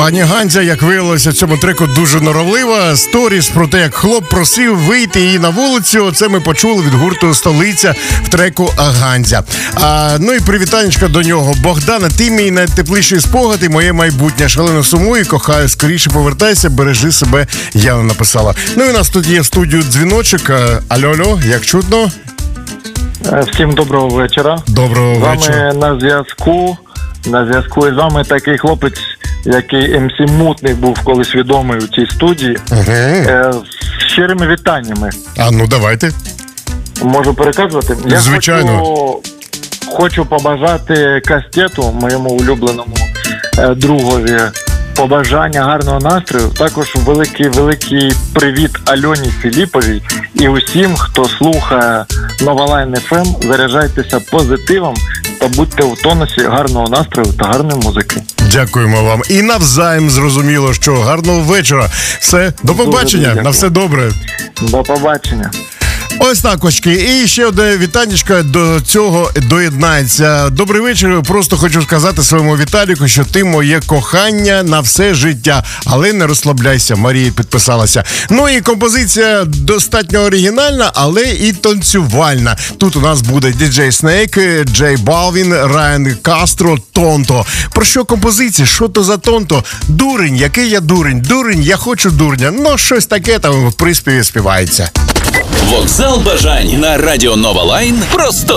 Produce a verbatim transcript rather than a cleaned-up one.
Пані Ганзя, як виявилося, в цьому треку дуже норовлива. Сторіс про те, як хлоп просив вийти її на вулицю, це ми почули від гурту «Столиця» в треку «Ганзя». А, ну і привітанечка до нього. Богдана, ти мій найтепліший спогад і моє майбутнє. Шалено сумую, кохаю, скоріше повертайся, бережи себе, Яна написала. Ну і у нас тут є в студію дзвіночок. Алло-алло, як чутно? Всім доброго вечора. Доброго з вами вечора. на зв'язку. На зв'язку із вами такий хлопець, який ем сі Мутник був колись відомий у цій студії. Угу. Е, з щирими вітаннями. А ну давайте. Можу переказувати? Я Звичайно. Хочу, хочу побажати Кастету, моєму улюбленому е, другові, побажання гарного настрою. Також великий-великий привіт Альоні Філіповій і усім, хто слухає Новалайн еф ем. Заряджайтеся позитивом та будьте у тонусі, гарного настрою та гарної музики. Дякуємо вам. І навзаєм зрозуміло, що гарного вечора. Все, до побачення. Дуже На все добре. До побачення. Ось так, очки. І ще одне вітанечко до цього доєднається. Добрий вечір. Просто хочу сказати своєму Віталіку, що ти моє кохання на все життя. Але не розслабляйся, Марія підписалася. Ну і композиція достатньо оригінальна, але і танцювальна. Тут у нас буде діджей Снейк, Джей Балвін, Райан Кастро, Тонто. Про що композиція? Що то за Тонто? Дурень, який я дурень? Дурень, я хочу дурня. Ну, щось таке там в приспіві співається. Вокзал бажань на радіо Новалайн просто